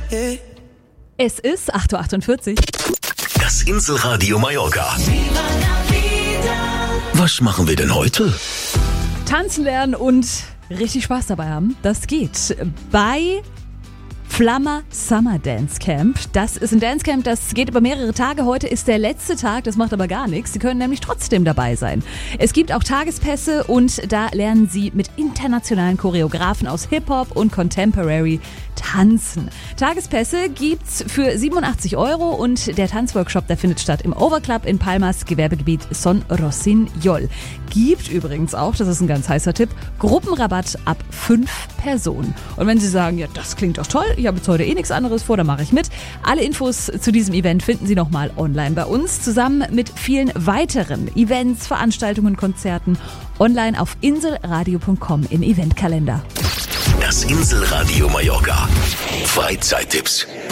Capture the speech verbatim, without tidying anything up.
Hey. Es ist acht Uhr achtundvierzig. Das Inselradio Mallorca. Was machen wir denn heute? Tanzen lernen und richtig Spaß dabei haben, das geht bei Flamma Summer Dance Camp. Das ist ein Dancecamp, das geht über mehrere Tage. Heute ist der letzte Tag, das macht aber gar nichts. Sie können nämlich trotzdem dabei sein. Es gibt auch Tagespässe und da lernen Sie mit internationalen Choreografen aus Hip-Hop und Contemporary tanzen. Tagespässe gibt's für siebenundachtzig Euro und der Tanzworkshop, der findet statt im Overclub in Palmas, Gewerbegebiet Son Rossinyol. Gibt übrigens auch, das ist ein ganz heißer Tipp, Gruppenrabatt ab fünf Personen. Und wenn Sie sagen, ja, das klingt doch toll, ich habe jetzt heute eh nichts anderes vor, dann mache ich mit. Alle Infos zu diesem Event finden Sie nochmal online bei uns, zusammen mit vielen weiteren Events, Veranstaltungen, Konzerten, online auf inselradio punkt com im Eventkalender. Das Inselradio Mallorca. Freizeittipps.